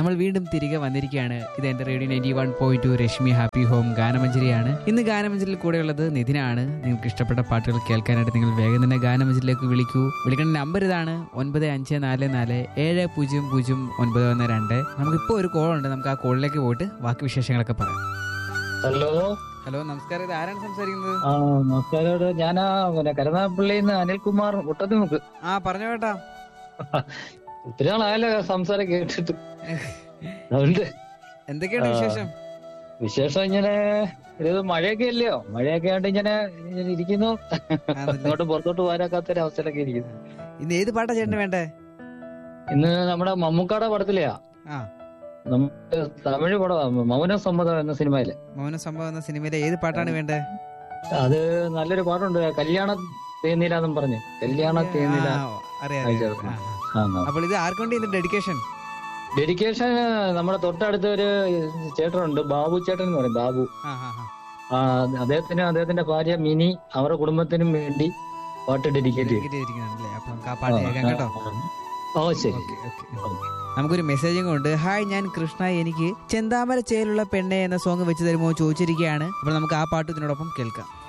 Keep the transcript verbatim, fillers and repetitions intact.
നമ്മൾ വീണ്ടും തിരികെ വന്നിരിക്കുകയാണ്. ഇത് എന്റെ radio ninety one point two Rashmi happy home ഗാനമഞ്ജരിയാണ്. ഇന്ന് ഗാനമഞ്ജരിയിൽ കൂടെയുള്ളത് നിധിനാണ്. നിങ്ങൾക്ക് ഇഷ്ടപ്പെട്ട പാട്ടുകൾ കേൾക്കാനായിട്ട് നിങ്ങൾ വേഗം തന്നെ ഗാനമഞ്ജരിയിലേക്ക് വിളിക്കൂ. വിളിക്കേണ്ട നമ്പർ ഇതാണ് ഒൻപത് അഞ്ച് നാല് നാല് ഏഴ് പൂജ്യം പൂജ്യം ഒൻപത് ഒന്ന് രണ്ട്. നമുക്കിപ്പോൾ ഒരു കോൾ ഉണ്ട്. നമുക്ക് ആ കോളിലേക്ക് പോയിട്ട് ബാക്കി വിശേഷങ്ങളൊക്കെ പറയാം. ഹലോ ഹലോ, നമസ്കാരം. ഇത് ആരാണ് സംസാരിക്കുന്നത്? ആ നമസ്കാരം. ഞാനാ പിന്നെ കരുനാഗപ്പള്ളിന്ന് അനിൽകുമാർ മുട്ടത്തിമുക്ക്. ആ പറഞ്ഞോ കേട്ടാ. ഒത്തിരി നാളായല്ലോ സംസാരം കേട്ടിട്ട്. അതുകൊണ്ട് എന്തൊക്കെയാണ് വിശേഷം? വിശേഷം ഇങ്ങനെ ഇത് മഴയൊക്കെ അല്ലയോ, മഴയൊക്കെ ആയിട്ട് ഇങ്ങനെ ഇങ്ങനെ ഇരിക്കുന്നു. ഇങ്ങോട്ട് പുറത്തോട്ട് പോരാക്കാത്ത ഒരു അവസ്ഥയിലൊക്കെ ഇരിക്കുന്നു. ഇന്ന് ഏത് പാട്ടാ ചേട്ടന് വേണ്ടേ? ഇന്ന് നമ്മുടെ മമ്മൂക്കാടെ പടത്തിലെയാ, ആ നമുക്ക് തമിഴ് പടം മൗന സമ്മതം എന്ന സിനിമയിലെ. മൗന സംഭവം എന്ന സിനിമയിലെ ഏത് പാട്ടാണ് വേണ്ടേ? അത് നല്ലൊരു പാട്ടുണ്ട്, കല്യാണ തേന്നില എന്നും പറഞ്ഞ്. കല്യാണ തേന്നില. അപ്പോൾ ഇത് ആർക്കുണ്ട് ഇതിന്റെ ഡെഡിക്കേഷൻ? ഡെഡിക്കേഷൻ നമ്മുടെ തൊട്ടടുത്ത ഒരു ചേട്ടനുണ്ട്, ബാബു ചേട്ടൻ എന്ന് പറയും, ബാബു. ആ അദ്ദേഹത്തിനും അദ്ദേഹത്തിന്റെ ഭാര്യ മിനി, അവരുടെ കുടുംബത്തിനും വേണ്ടി പാട്ട് ഡെഡിക്കേറ്റ് ചെയ്തിരിക്കുന്നു. ഓ ശരി. നമുക്കൊരു മെസ്സേജും കൊണ്ട്, ഹായ് ഞാൻ കൃഷ്ണ, എനിക്ക് ചെന്താമര ചേലുള്ള പെണ്ണെ എന്ന സോങ് വെച്ച് തരുമോ ചോദിച്ചിരിക്കുകയാണ്. അപ്പോൾ നമുക്ക് ആ പാട്ട് ഇതിനോടൊപ്പം കേൾക്കാം.